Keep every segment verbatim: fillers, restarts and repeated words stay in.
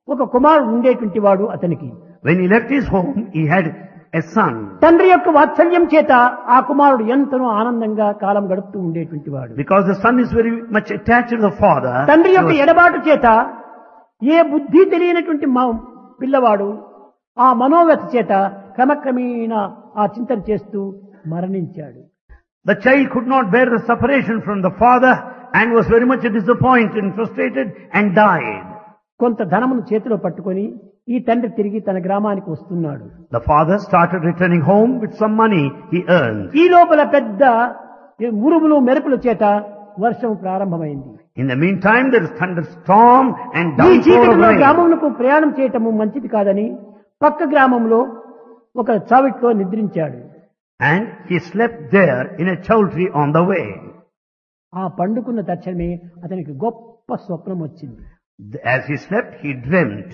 ఒక కుమారుడు ఉండేటువంటి వాడు అతనికి. When he left his home, he had a son. తండ్రి యొక్క వాత్సల్యం చేత ఆ కుమారుడు ఎంతనో ఆనందంగా కాలం గడుపుతూ ఉండేటువంటి వాడు. Because the son is very much attached to the father. తండ్రి యొక్క he was- ఎడబాటు చేత ఏ బుద్ధి తెలియనటువంటి మా- పిల్లవాడు ఆ మనోవ్యత చేత క్రమక్రమేణా ఆ చింతన చేస్తూ మరణించాడు. The child could not bear the separation from the father and was very much disappointed and frustrated and died. కొంత ధనమును చేతిలో పట్టుకొని ఈ తండ్రి తిరిగి తన గ్రామానికి వస్తున్నాడు. The father started returning home with some money he earned. ఈ లోపల పెద్ద ఉరుములు మెరుపుల చేత వర్షం ప్రారంభమైంది. In the meantime, there is thunderstorm and ఈ downpour of చీకటిలో rain. గ్రామములకు ప్రయాణం చేయటము మంచిది కాదని పక్క గ్రామంలో ఒక చావిట్లో నిద్రించాడు. And he slept there in a chowdhury on the way. ఆ పండుకున్న తక్షణమే అతనికి గొప్ప స్వప్నం వచ్చింది. As he slept, he dreamt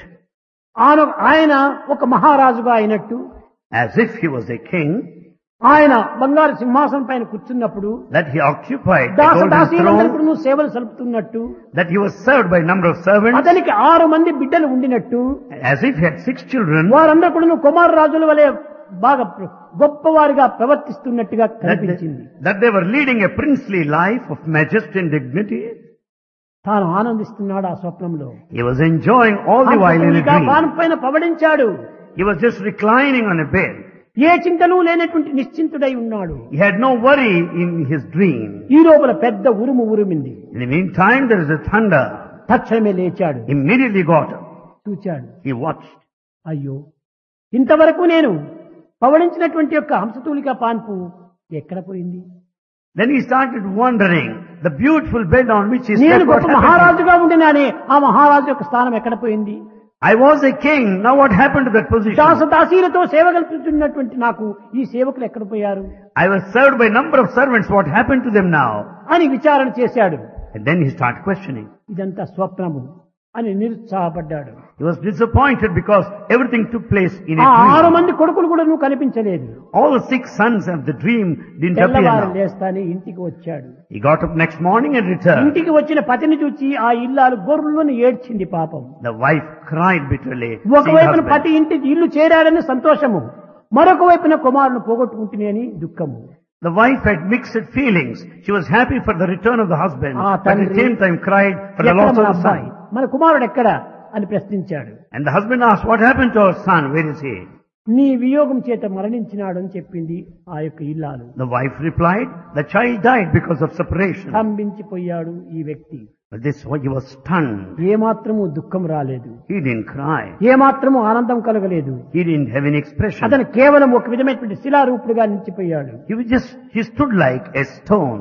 ఆయన ఆయన ఒక మహారాజుగా అయినట్టు, as if he was a king, ఆయన బంగారు సింహాసనం పైన కూర్చున్నప్పుడు that he occupied a Dasa golden దాసీలందరికీ throne, సేవలు సలుపుతున్నట్టు, that he was served by a number of servants, అతనికి ఆరు మంది బిడ్డలు ఉండినట్టు, as if he had six children, వారందరూ కూడా కుమార రాజుల వలె బాగా ప్ర- గొప్పవారిగా ప్రవర్తిస్తున్నట్టుగా that కనిపించింది. they, that they were leading a princely life of majesty and dignity. తాను ఆనందిస్తున్నాడు ఆ స్వప్నంలో. He was enjoying all the while in a హంసతూలికా dream. పానం పైన పవడించాడు. He was just reclining on a bed. ఏ చింతలు లేనటువంటి నిశ్చింతుడై ఉన్నాడు. He had no worry in his dream. ఈ లోపల పెద్ద ఉరుము ఉరిమింది. In the meantime, there is a thunder. తక్షణమే లేచాడు. Immediately got up. చూచాడు. He watched. అయ్యో, ఇంతవరకు నేను పవడించినటువంటి యొక్క హంసతూలిక పాన్పు ఎక్కడ పోయింది? Then he started wondering, the beautiful bed on which he నేను slept, what గొప్ప happened? మహారాజుగా ఉండినానే ఆ మహారాజు యొక్క స్థానం ఎక్కడ పోయింది? I was a king, now what happened to that position? దాస దాసీలతో సేవ కల్పిస్తున్నటువంటి నాకు ఈ సేవకులు ఎక్కడ పోయారు I was served by a number of servants, what happened to them now? అని విచారణ చేశాడు. And then he started questioning. ఇదంతా స్వప్నము అని నిరుత్సాహపడ్డాడు. He was disappointed because everything took place in ఆ a ఆరు dream. మంది కొడుకులు కూడా నువ్వు కనిపించలేదు. All the six sons of the dream didn't appear తెల్లవారు now. లేస్తానే ఇంటికి వచ్చాడు. He got up next morning and returned. ఇంటికి వచ్చిన పతిని చూచి ఆ ఇల్లాలు గొర్రెలను ఏడ్చింది పాపం. The wife cried bitterly. seeing ఒకవైపున husband. పతి ఇంటి ఇల్లు చేరాడని సంతోషము, మరొక వైపున కుమారుని పోగొట్టుకుంటుని అని దుఃఖము. The wife had mixed feelings. She was happy for the return of the husband, Ah, but at the Tandri, same time cried for the ఎక్కడ loss of మన the అబ్బాయి, son. మన కుమారుడు ఎక్కడ అని ప్రశ్నించాడు. And the husband asked, what happened to our son? Where is he? నీ వియోగం చేత మరణించినాడు అని చెప్పింది ఆ యొక్క ఇల్లాలు. The wife replied, the child died because of separation. స్తంభించిపోయాడు ఈ వ్యక్తి. But this, he was stunned. ఏమాత్రము దుఃఖం రాలేదు, He didn't cry. ఏమాత్రము ఆనందం కలగలేదు. He didn't have any expression. అతను కేవలం ఒక విధమైనటువంటి శిలారూపుడుగా నిలిచిపోయాడు. He was just, he stood like a stone.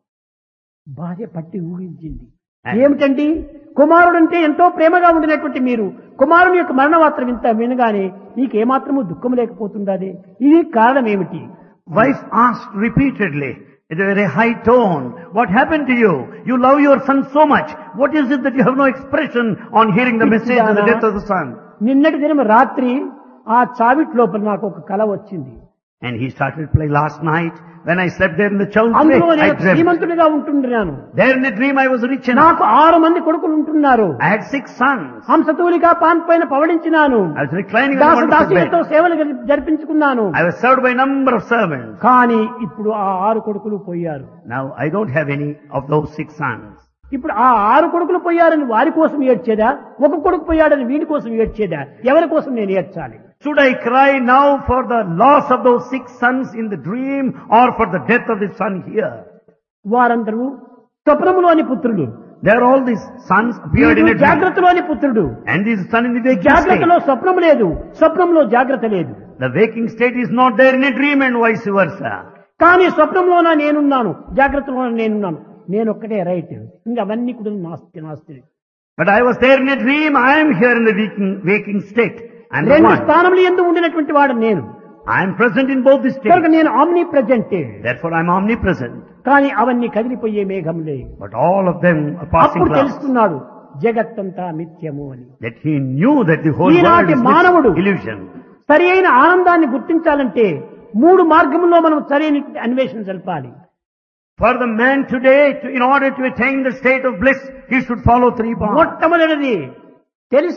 భార్య పట్టి ఊహించింది. ఏమిటండి, కుమారుడంటే ఎంతో ప్రేమగా ఉండినటువంటి మీరు కుమారుని యొక్క మరణ వార్త ఇంత వినగానే నీకేమాత్రము దుఃఖం లేకపోతుండదే, ఇది కారణం ఏమిటి? Wife asked repeatedly, in a very high tone, what happened to you? You love your son so much. What is it that you have no expression on hearing the message of the death of the son? నిన్నటి దినం రాత్రి ఆ చావిట్ లోపల నాకు ఒక కల వచ్చింది. And he started to play last night. When I slept there in the chowdhury, అందులో I నేను dreamt. శ్రీమంతుడిగా ఉంటున్నాను. There in a dream I was rich enough. నాకు ఆరు మంది కొడుకులు ఉంటున్నారు. I had six sons. హంసతూలికా pan పైన పవడించినాను. I was reclining on Dasa the wonderful దాసీలతో bed. సేవలు గరి- జరిపించుకున్నాను. I was served by a number of servants. కానీ ఇప్పుడు ఆ ఆరు కొడుకులు పోయారు. Now I don't have any of those six sons. ఇప్పుడు ఆ ఆరు కొడుకులు పోయారని వారి కోసం ఏడ్చేదా, ఒక కొడుకు పోయాడని వీడి కోసం ఏడ్చేదా, ఎవరి కోసం నేను ఏడ్చాలి? Should I cry now for the loss of those six sons in the dream or for the death of the son here? వారందరూ స్వప్నములోని పుత్రుడు, There all these sons appeared in a వీడు dream. జాగ్రత్తలోని పుత్రుడు. And this son in the waking జాగ్రత్తలో state. స్వప్నం లేదు, స్వప్నంలో జాగ్రత్త లేదు. The waking state is not there in a dream and vice versa. కానీ స్వప్నంలోన నేనున్నాను, జాగ్రత్తలోన నేనున్నాను. నేను ఒక్కటే రైట్, ఇంకా అవన్నీ కూడా నాస్తి నాస్తి. But I was there in a dream, I am here in the waking, waking state. I'm the రెండు one. స్థానములు ఎందు ఉండినటువంటి వాడు నేను. I am present in both the కనుక states. నేను omni present. Therefore I am omnipresent. కానీ అవన్నీ కదిలిపోయే మేఘములే. But all of them are passing అప్పుడు clouds. తెలుస్తున్నాడు జగత్తంతా మిథ్యము అని. That he knew that the whole world ఈనాటి is మానవుడు this illusion. సరి అయిన ఆనందాన్ని గుర్తించాలంటే మూడు మార్గముల్లో మనం సరైన అన్వేషణ జరపాలి. For the man today, to, in order to attain the state of bliss, he should follow three paths. మొట్టమొదటిది తెలిసి